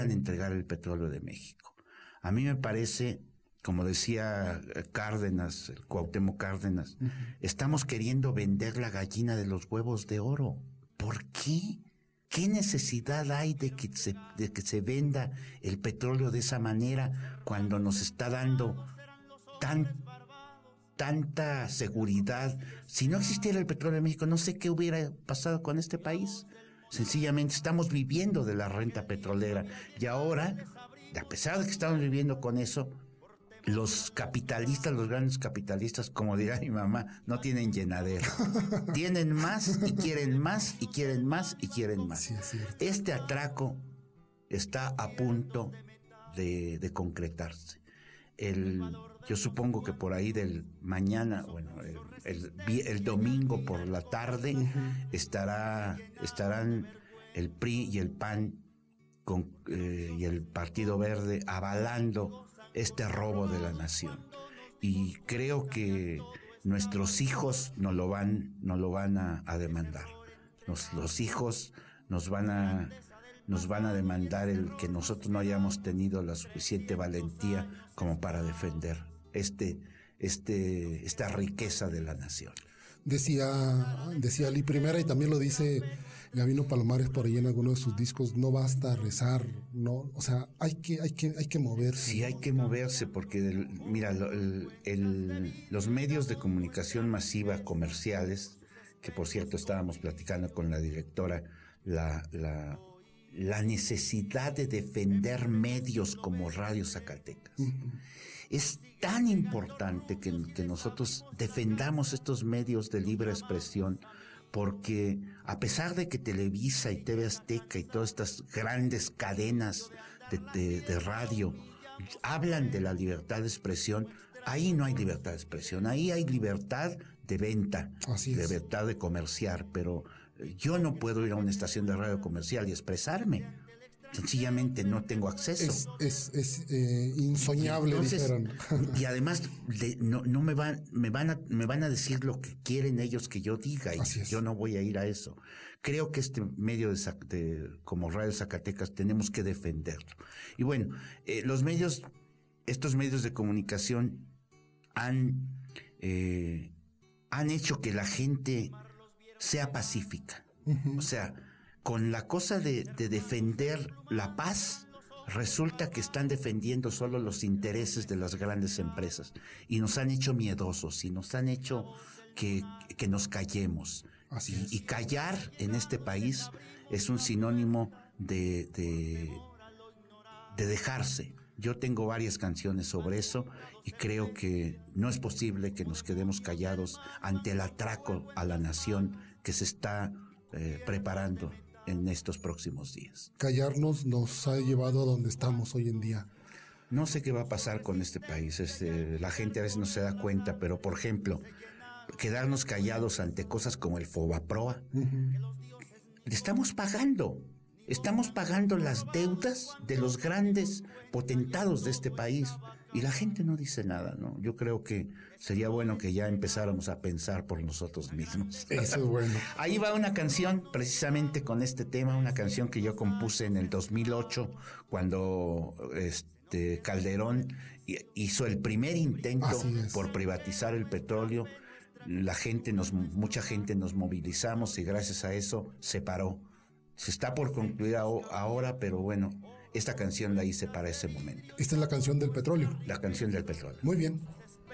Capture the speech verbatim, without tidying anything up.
entregar el petróleo de México. A mí me parece, como decía Cárdenas, el Cuauhtémoc Cárdenas, uh-huh. estamos queriendo vender la gallina de los huevos de oro. ¿Por qué? ¿Qué necesidad hay de que se, de que se venda el petróleo de esa manera cuando nos está dando tan, tanta seguridad? Si no existiera el petróleo en México, no sé qué hubiera pasado con este país. Sencillamente estamos viviendo de la renta petrolera y ahora, a pesar de que estamos viviendo con eso, los capitalistas, los grandes capitalistas, como dirá mi mamá, no tienen llenadera. Tienen más y quieren más y quieren más y quieren más. Sí, este atraco está a punto de, de concretarse. El, yo supongo que por ahí del mañana, bueno, el, el, el domingo por la tarde, uh-huh. estará, estarán el P R I y el P A N con, eh, y el Partido Verde avalando este robo de la nación. Y creo que nuestros hijos nos lo van, nos lo van a, a demandar. Nos, los hijos nos van a, nos van a demandar el que nosotros no hayamos tenido la suficiente valentía como para defender este, este, esta riqueza de la nación. Decía, decía Ali Primera, y también lo dice Gabino Palomares por ahí en alguno de sus discos, no basta rezar, no, o sea, hay que, hay que, hay que moverse. Sí, hay que moverse porque, el, mira, el, el, los medios de comunicación masiva comerciales, que por cierto estábamos platicando con la directora, la, la, la necesidad de defender medios como Radio Zacatecas. Uh-huh. Es tan importante que, que nosotros defendamos estos medios de libre expresión, porque a pesar de que Televisa y T V Azteca y todas estas grandes cadenas de, de, de radio hablan de la libertad de expresión, ahí no hay libertad de expresión, ahí hay libertad de venta, libertad de comerciar, pero yo no puedo ir a una estación de radio comercial y expresarme. Sencillamente no tengo acceso. Es, es, es eh, insoñable, y entonces, dijeron. Y además de, no, no me van, me van a, me van a decir lo que quieren ellos que yo diga, y yo no voy a ir a eso. Creo que este medio de, de como Radio Zacatecas tenemos que defenderlo. Y bueno, eh, los medios, estos medios de comunicación han, eh, han hecho que la gente sea pacífica. Uh-huh. O sea, con la cosa de, de defender la paz, resulta que están defendiendo solo los intereses de las grandes empresas y nos han hecho miedosos y nos han hecho que, que nos callemos. Así y, y callar en este país es un sinónimo de, de, de dejarse. Yo tengo varias canciones sobre eso y creo que no es posible que nos quedemos callados ante el atraco a la nación que se está eh, preparando en estos próximos días. Callarnos nos ha llevado a donde estamos hoy en día. No sé qué va a pasar con este país. Este, la gente a veces no se da cuenta, pero por ejemplo, quedarnos callados ante cosas como el Fobaproa. Uh-huh. Le estamos pagando. Estamos pagando las deudas de los grandes potentados de este país y la gente no dice nada, ¿no? Yo creo que sería bueno que ya empezáramos a pensar por nosotros mismos. Eso es bueno. Ahí va una canción precisamente con este tema, una canción que yo compuse en el dos mil ocho cuando este Calderón hizo el primer intento por privatizar el petróleo. La gente nos, mucha gente nos movilizamos y gracias a eso se paró. Se está por concluir ahora, pero bueno, esta canción la hice para ese momento. Esta es la canción del petróleo. La canción del petróleo. Muy bien.